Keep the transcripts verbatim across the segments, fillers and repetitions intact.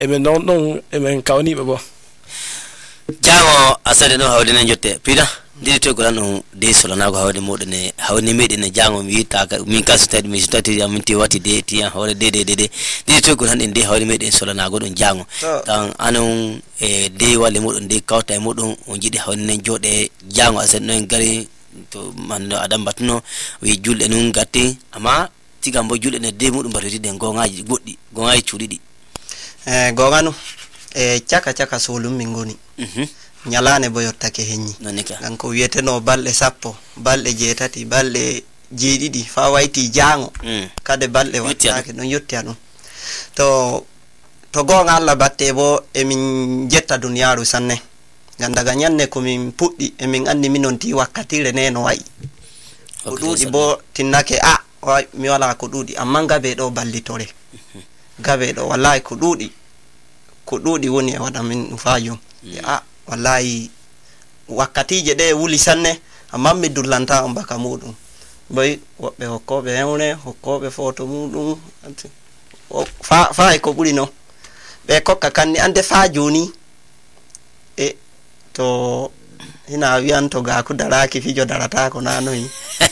emen non ɗon emen kawniɓe bo jango asade no hawde ne jotte pida ndi to ko nan de solana ko hawde moden e hawni meden e jango mi wiita ka min kasitade mi sitati am ti wati de ti hawde de de de ndi to ko nan de hawde meden solana go don jango tan anon e de wale modon de kawta e modon on jidi hawni ne jode jango asade no gari to man adam batno wi julde non gatti ama tigambo julde ne de modum batati de gongaji goddi gongaji cuudidi eh gongano e chaka chaka solum min goni mhm nyalane boyottake henni gan ko wiyeteno balde sappo balde jeetati balde jeedidi fa wayti jango mm. kade balde wattake non yotti adum to to gonga Allah batte bo e min jetta duniyaaru sanne gan daga nyanne ko min puddi e min andi minon ti wakkatire neno wayi ko dudi bo tinnake a ah, mi wala ko dudi amma gabe do ballitore mm-hmm. gabe do wallahi ko dudi ko dudi woni e wada min faajum mm. a wallahi wakkatije de wuli sanne amma mi dullanta on baka mudum boy wobbe hokkobe hewne hokkobe foto mudum fa fa ko buri no be kokka kanni ande fa joni e to ina wian to ga ku daraki fijo darata ko nanoyi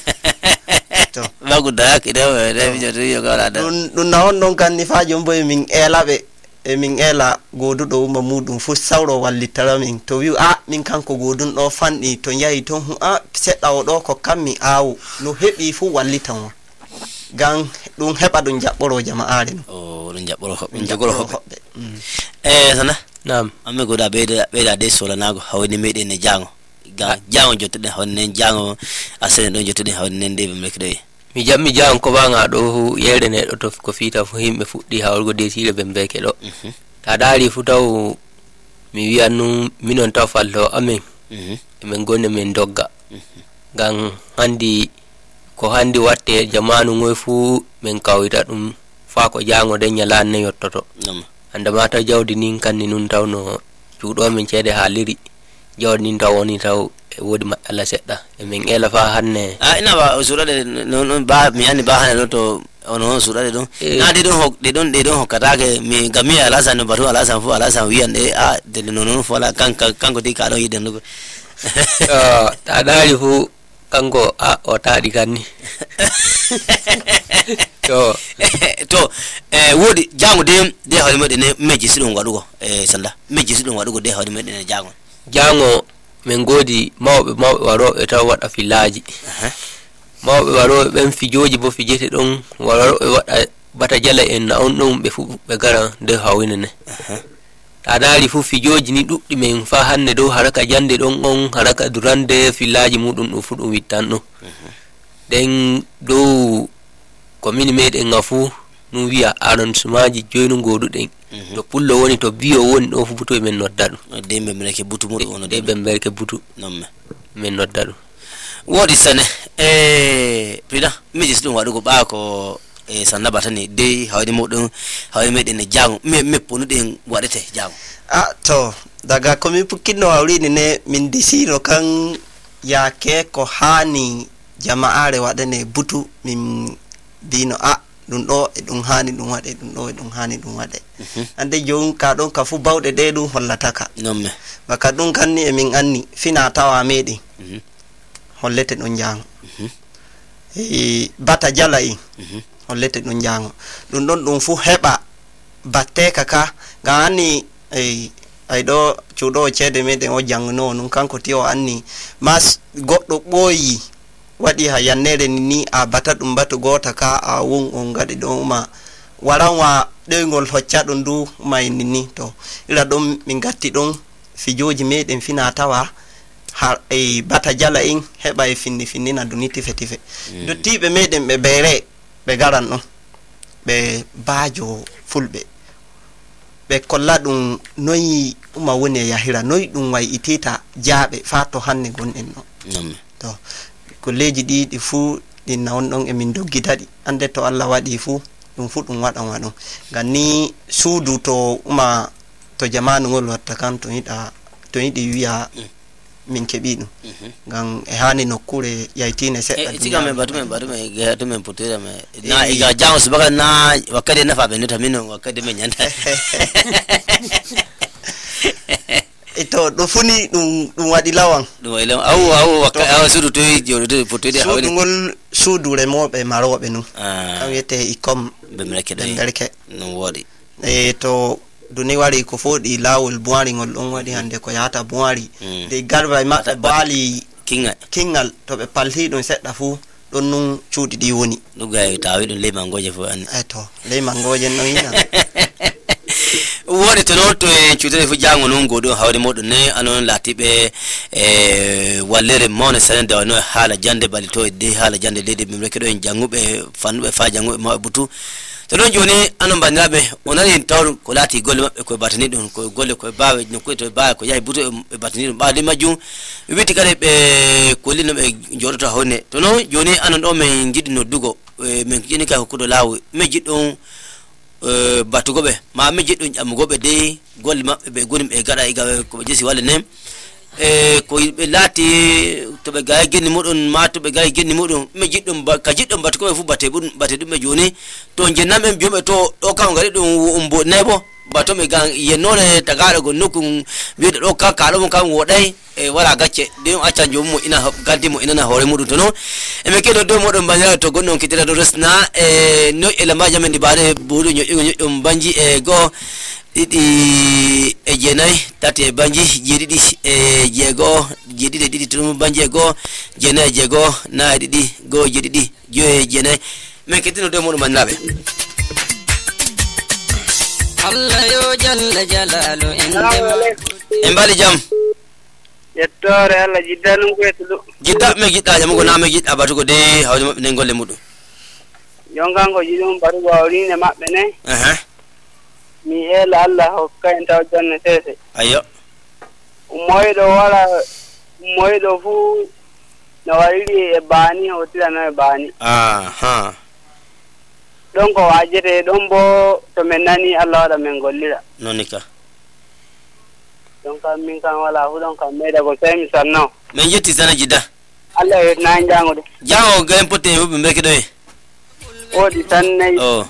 to bagu daraki de de fijo to yo gara da dun dun na on don kanni fa jombo min elabe e min ela godudo umma mudum fu sawro wallitara min to wi a min kanko godun do fandi to yayi ton a sedda o do ko kammi awu no hebi fu wallitan gan dum heba dum jabboro jama'are no o dum jabboro hobbe jagoro hobbe eh sana nam amme goda beeda beeda de solanago hawni meden ne jango ga jango jottede hawni jango asene don jottede hawni de be mekde mi jammi jang ko banga do yere ne do to ko fita fu himbe fuddi hawrgo de sile be mbeke do mhm ta daari fu taw mi wi'anu minon taw fallo amen mhm men gonne men dogga mhm gan handi ko handi watte jamanu ngoy fu men kawita dum fa ko jango de nyala ne yottoto nam anda mata jawdi nin kanni nun tawno juudo men cede haaliri jawdi nin tawoni taw wodi ma ala sedda e men ela fa hanne ah ina ba surade non ba mi ani ba hanne to ono surade don na de don de don de don hokatake mi gami ala san batu ala san fu ala san wian de ah de non non fu ala kan kan ko de ka do yiden no ah ta dali fu kango a o ta di kanni to to eh wodi jango de de hawri medde ne meji sidon wadugo eh sanda meji sidon wadugo de hawri medde ne jango jango men godi mawbe mawbe waro e taw wada filaji mawbe waro ben fijoji bo fijete don waro e wada bata jala en na on dum be fu be gara de hawine ne ta dali fu fijoji ni duddi men fa hanne do haraka jande don on haraka durande filaji mudum do fu dum wittan no den do komini meden ngafu nu wiya aron sumaji joynu goduden to pullo woni to biyo woni do fu buto men nodda dum de memreke butu mudo wono de bemberke butu nomme men nodda dum wodi sane eh pida mijis dum wadugo ba ko e sanna batani de hawdi modon hawdi meden ne jango me me ponuden wadete jango ah to daga komi pukino awrini ne min disiro kan yake ko hani jama'are wadane butu min dino a dum do e dum hani dum wade dum do e dum hani dum wade ande jon ka don ka fu bawde de dum hollataka nomme maka dum kanni e min anni fina tawa medi hollete don jango e bata jala yi hollete don jango dum don dum fu heba batte kaka gani e ay do chudo chede meden o jangno nun kanko ti o anni mas goddo boyi wadi ha yannere ni a bata dum batu gota ka a won on gadi do ma waranwa dengol hocca dum du may ni to ila dum min gatti dum fijoji meden fina tawa har e bata jala in heba e finni finni na duniti fetife mm. do tibe meden be bere be garan no be bajo fulbe be kolla dum noyi uma woni yahira noyi dum way itita jaabe fato hanne gonen no mm. to kolleji di di fu di nawon don e min doggi tadi ande to Allah wadi fu dum fu dum wadan wadon ganni suudu to uma to jamanu ngol watta kan to ida to idi wiya min keɓi ɗum ngam e hani nokkure yaytine seɗɗa tiga men batumen batumen ge hatumen putere me na iga jango subaka na wakade na fabe nota min wakade men nyanta ito do funi ɗum ɗum waɗi lawan ɗum waɗi lawan aw aw wakade aw sudu to jodo putere hawni sudugol suudu remoɓe maroɓe nu kam wiyete ikom be merke ɓe derke no wodi e to duni wari ko foɗi lawol boirigol ɗon waɗi hande ko yahata boiri de garba e maɓɓe baali kinga kingal to ɓe palti ɗum seɗɗa fuu ɗon nun cuuɗi ɗi woni ɗuga tawi ɗum ley mangoje fo anni e to ley mangoje no yina wodi to non to e cuutere fu jango non goɗo hawre moɗon ne anon latiɓe e wallere mawne sanede wano haala jande bali to e de haala jande leydi min reke ɗo en janguɓe fannuɓe fa janguɓe mawɓe butu to non joni anon bandiraɓe o nani taw ko laati golle maɓɓe koye batani ɗum ko golle koye bawe nokkuye to bawe ko yahi buto e batani ɗum ɓaade majjum ɓe witti kadi ɓe kollino ɓe joɗoto hawne to non joni anon ɗo min jiɗi noddugo min ƴini kay hokkuɗo laawu min jiɗɗon batugoɓe ma min jiɗɗon ƴammugoɓe de golle maɓɓe ɓe goni ɓe gaɗa iga koɓe jesi walle nen e ko ɓe laati to ɓe gayi genni muɗum ma to ɓe gayi genni muɗum mi jiɗɗum ka jiɗɗum batu koɓe fu bate ɓuɗum bate ɗum ɓe joni to jennanɓe mbiyuɓe to ɗo kam gaɗi ɗum mboɗinayi bo bato ɓe gan yennone tagaɗo go nokku wiide ɗo ka kaɗo mum kam woɗay e wala gacce de accan jomum mo ina gaddi mo inana hoore muɗum to noon emin keɗo dow moɗon bandiraɓe to gonɗon kittira ɗo resna e ñoƴƴe lambaji amen ɗi mbaɗe buuɗu ñoƴƴugo ñoƴƴum banji e goho ɗiɗi e jeenayi tati e banji jeeɗiɗi e jeegoo jeeɗiɗi e ɗiɗi tum banji e goho jeenayi e jeegoo na e ɗiɗi goho jeeɗiɗi joyi e jeenayi min kettino dow moɗon bandiraɓe Allah yo jalla jalalu inde en mbali jam yettore Allah jidda ɗum ko yettuɗo jidda me jiɗɗa jamugo na me jiɗɗa batugo de hawde maɓɓe nden golle muɗum jongango jiɗum batugo hawrine maɓɓe ne mi ela Allah hokka en taw jonne sese ayyo moyɗo wala moyɗo fuu no wariri e baani hawtirano e baani aha ɗon ko wajete ɗon bo to min nani Allah waɗa min gollira nonni ka ɗon kam min kam wala fu ɗon kam meeɗa ko sey mi sanno min jetti sana jidda Allah yetnani jangude jango gayen potte huɓe mbeki ɗo e woodi sannayi o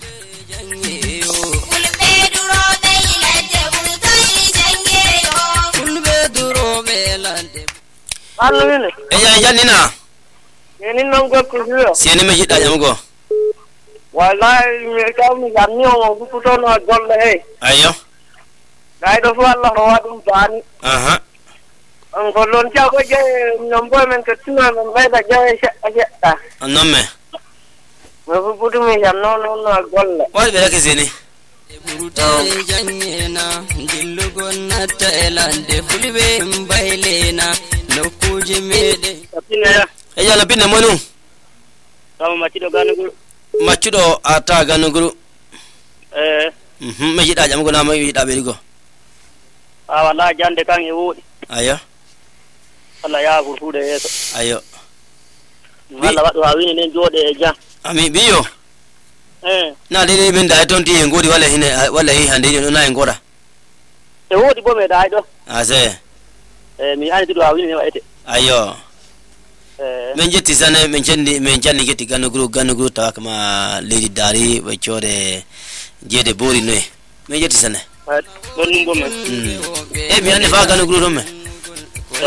allo wine e jan jannina enin noon gokku fiyo seni me jiɗɗa jamugo wallahi mi kam mi janni o fufutono golle hey ayyo gayɗo fu Allah no waɗum baani aha on ko lon cago je non boy men ko tuna men ɓeyda jawe seɗɗa seɗɗa non me mi fufutumi janno noon no golle waɗi ɓe rake seni ɓurtare jangena dillugol natta e lande fulɓe mbaylena nokkuje meɗen sappineya e jalla pinne monum kama macciɗo ganugol maccuɗo atta ganuguru e mi jiɗɗa jamugo nama yiɗa ɓerigo a walla jande kan e woɗi ayyo Allah yaha furfude yeeso ayyo Allah waɗu ha wini nen jooɗe e jam ami ɓiyo e na leydi min da toon ti en goodi walla hine walla hi hande ɗo na en goɗa e woɗi bo meeɗa hay ɗo a se e mi andi ɗo ha wini ne wayte ayyo e min jetti sane min canni min canni getti gannuguru gannuguru tawa kama leydi daari ɓoccode jeede boori noye min jetti sane ɗon ɗum bo men e mi andi fa gannuguru ɗon men